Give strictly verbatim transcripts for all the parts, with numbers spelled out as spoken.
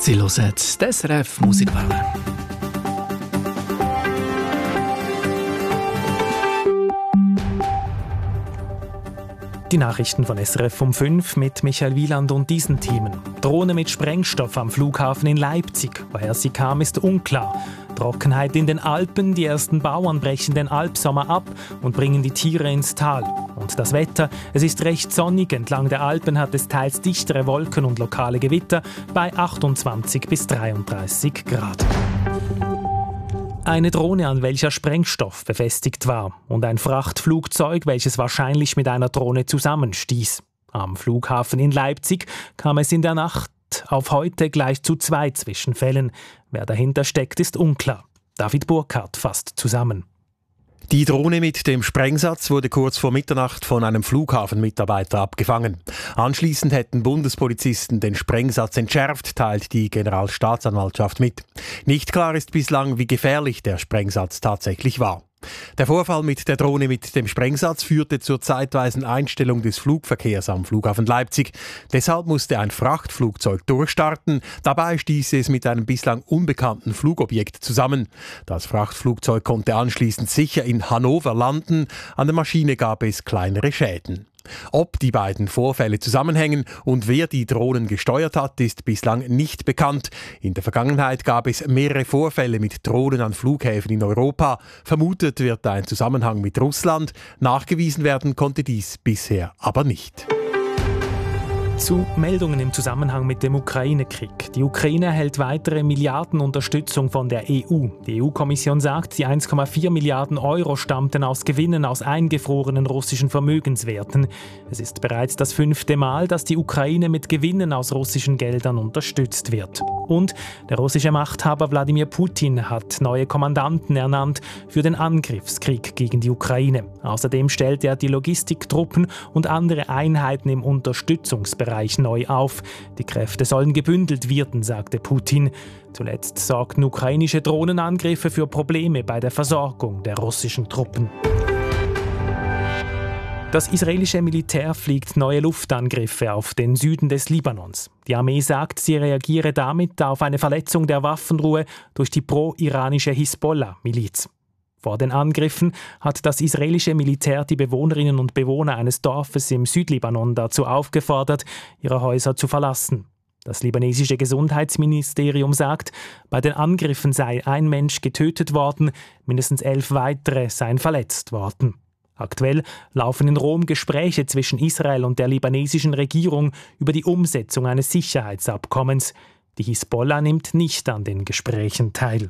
Sie hören das S R F Musikwelle. Die Nachrichten von S R F um fünf mit Michael Wieland und diesen Themen. Drohne mit Sprengstoff am Flughafen in Leipzig. Woher sie kam, ist unklar. Trockenheit in den Alpen. Die ersten Bauern brechen den Alpsommer ab und bringen die Tiere ins Tal. Und das Wetter. Es ist recht sonnig. Entlang der Alpen hat es teils dichtere Wolken und lokale Gewitter bei achtundzwanzig bis dreiunddreißig Grad. Eine Drohne, an welcher Sprengstoff befestigt war, und ein Frachtflugzeug, welches wahrscheinlich mit einer Drohne zusammenstieß. Am Flughafen in Leipzig kam es in der Nacht auf heute gleich zu zwei Zwischenfällen. Wer dahinter steckt, ist unklar. David Burkhardt fasst zusammen. Die Drohne mit dem Sprengsatz wurde kurz vor Mitternacht von einem Flughafenmitarbeiter abgefangen. Anschließend hätten Bundespolizisten den Sprengsatz entschärft, teilt die Generalstaatsanwaltschaft mit. Nicht klar ist bislang, wie gefährlich der Sprengsatz tatsächlich war. Der Vorfall mit der Drohne mit dem Sprengsatz führte zur zeitweisen Einstellung des Flugverkehrs am Flughafen Leipzig. Deshalb musste ein Frachtflugzeug durchstarten. Dabei stieß es mit einem bislang unbekannten Flugobjekt zusammen. Das Frachtflugzeug konnte anschließend sicher in Hannover landen. An der Maschine gab es kleinere Schäden. Ob die beiden Vorfälle zusammenhängen und wer die Drohnen gesteuert hat, ist bislang nicht bekannt. In der Vergangenheit gab es mehrere Vorfälle mit Drohnen an Flughäfen in Europa. Vermutet wird ein Zusammenhang mit Russland. Nachgewiesen werden konnte dies bisher aber nicht. Zu Meldungen im Zusammenhang mit dem Ukraine-Krieg. Die Ukraine erhält weitere Milliardenunterstützung von der E U. Die E U-Kommission sagt, die eins Komma vier Milliarden Euro stammten aus Gewinnen aus eingefrorenen russischen Vermögenswerten. Es ist bereits das fünfte Mal, dass die Ukraine mit Gewinnen aus russischen Geldern unterstützt wird. Und der russische Machthaber Wladimir Putin hat neue Kommandanten ernannt für den Angriffskrieg gegen die Ukraine. Außerdem stellt er die Logistiktruppen und andere Einheiten im Unterstützungsbereich neu auf. Die Kräfte sollen gebündelt werden, sagte Putin. Zuletzt sorgten ukrainische Drohnenangriffe für Probleme bei der Versorgung der russischen Truppen. Das israelische Militär fliegt neue Luftangriffe auf den Süden des Libanons. Die Armee sagt, sie reagiere damit auf eine Verletzung der Waffenruhe durch die pro-iranische Hisbollah-Miliz. Vor den Angriffen hat das israelische Militär die Bewohnerinnen und Bewohner eines Dorfes im Südlibanon dazu aufgefordert, ihre Häuser zu verlassen. Das libanesische Gesundheitsministerium sagt, bei den Angriffen sei ein Mensch getötet worden, mindestens elf weitere seien verletzt worden. Aktuell laufen in Rom Gespräche zwischen Israel und der libanesischen Regierung über die Umsetzung eines Sicherheitsabkommens. Die Hisbollah nimmt nicht an den Gesprächen teil.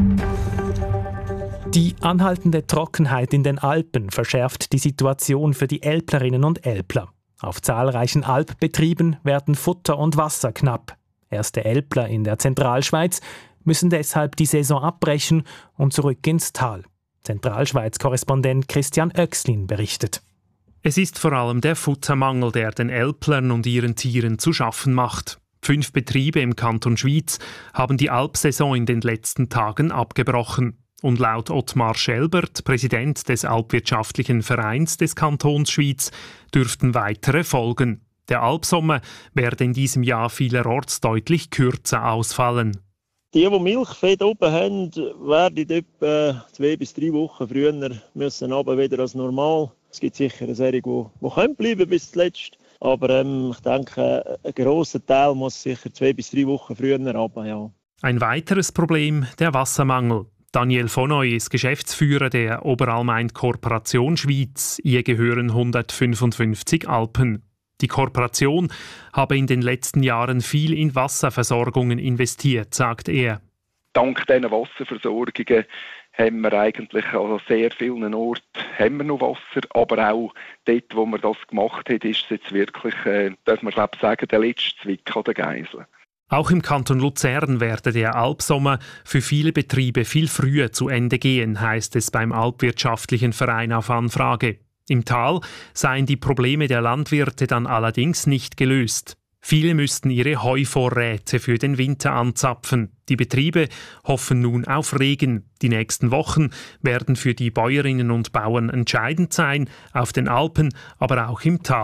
Die anhaltende Trockenheit in den Alpen verschärft die Situation für die Älplerinnen und Älpler. Auf zahlreichen Alpbetrieben werden Futter und Wasser knapp. Erste Älpler in der Zentralschweiz müssen deshalb die Saison abbrechen und zurück ins Tal. Zentralschweiz-Korrespondent Christian Oechslin berichtet. Es ist vor allem der Futtermangel, der den Älplern und ihren Tieren zu schaffen macht. Fünf Betriebe im Kanton Schwyz haben die Alpsaison in den letzten Tagen abgebrochen. Und laut Ottmar Schelbert, Präsident des Alpwirtschaftlichen Vereins des Kantons Schwyz, dürften weitere folgen. Der Alpsommer werde in diesem Jahr vielerorts deutlich kürzer ausfallen. Die, die Milchvieh oben haben, werden etwa zwei bis drei Wochen früher müssen aber wieder als normal. Es gibt sicher eine Serie, die, die können bleiben bis zuletzt. Aber ähm, ich denke, ein grosser Teil muss sicher zwei bis drei Wochen früher runter, ja. Ein weiteres Problem, der Wassermangel. Daniel Vonoy ist Geschäftsführer der Oberalmain Korporation Schwyz. Ihr gehören hundertfünfundfünfzig Alpen. Die Korporation habe in den letzten Jahren viel in Wasserversorgungen investiert, sagt er. Dank diesen Wasserversorgungen haben wir eigentlich an sehr vielen Orten haben wir noch Wasser, aber auch dort, wo man das gemacht hat, ist es jetzt wirklich, äh, darf man glaube sagen, der letzte Zwick an der Geisel. Auch im Kanton Luzern werde der Alpsommer für viele Betriebe viel früher zu Ende gehen, heißt es beim Alpwirtschaftlichen Verein auf Anfrage. Im Tal seien die Probleme der Landwirte dann allerdings nicht gelöst. Viele müssten ihre Heuvorräte für den Winter anzapfen. Die Betriebe hoffen nun auf Regen. Die nächsten Wochen werden für die Bäuerinnen und Bauern entscheidend sein, auf den Alpen, aber auch im Tal.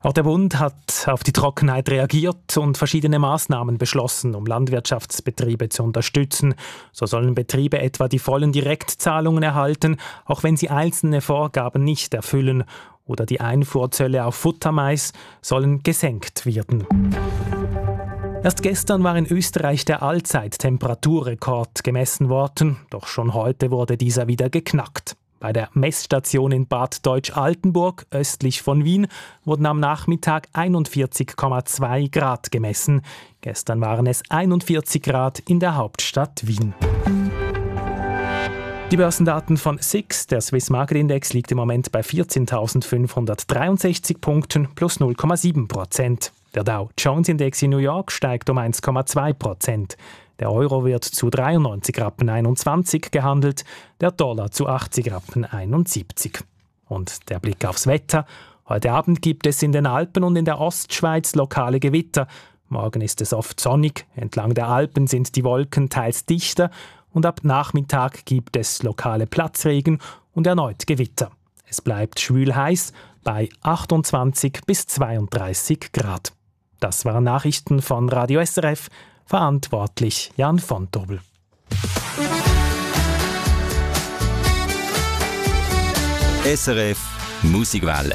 Auch der Bund hat auf die Trockenheit reagiert und verschiedene Maßnahmen beschlossen, um Landwirtschaftsbetriebe zu unterstützen. So sollen Betriebe etwa die vollen Direktzahlungen erhalten, auch wenn sie einzelne Vorgaben nicht erfüllen. Oder die Einfuhrzölle auf Futtermais sollen gesenkt werden. Erst gestern war in Österreich der Allzeit-Temperaturrekord gemessen worden, doch schon heute wurde dieser wieder geknackt. Bei der Messstation in Bad Deutsch-Altenburg, östlich von Wien, wurden am Nachmittag einundvierzig Komma zwei Grad gemessen. Gestern waren es einundvierzig Grad in der Hauptstadt Wien. Die Börsendaten von S I X, der Swiss Market Index, liegt im Moment bei vierzehntausendfünfhundertdreiundsechzig Punkten plus null Komma sieben Prozent. Der Dow Jones Index in New York steigt um eins Komma zwei Prozent. Der Euro wird zu dreiundneunzig Rappen einundzwanzig gehandelt, der Dollar zu achtzig Rappen einundsiebzig. Und der Blick aufs Wetter. Heute Abend gibt es in den Alpen und in der Ostschweiz lokale Gewitter. Morgen ist es oft sonnig, entlang der Alpen sind die Wolken teils dichter und ab Nachmittag gibt es lokale Platzregen und erneut Gewitter. Es bleibt schwül heiß bei achtundzwanzig bis zweiunddreißig Grad. Das waren Nachrichten von Radio S R F. Verantwortlich Jan von Tobel. S R F Musikwelle.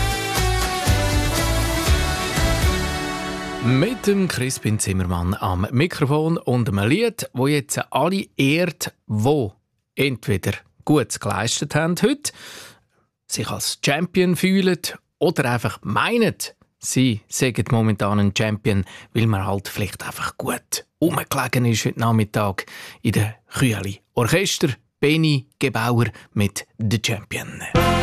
Mit dem Crispin Zimmermann am Mikrofon und einem Lied, wo jetzt alle ehrt, die entweder Gutes geleistet haben heute, sich als Champion fühlen oder einfach meinen, sie sind momentan ein Champion, weil man halt vielleicht einfach gut rumgelegen ist heute Nachmittag in der Kühli. Orchester Benny Gebauer mit «The Champion».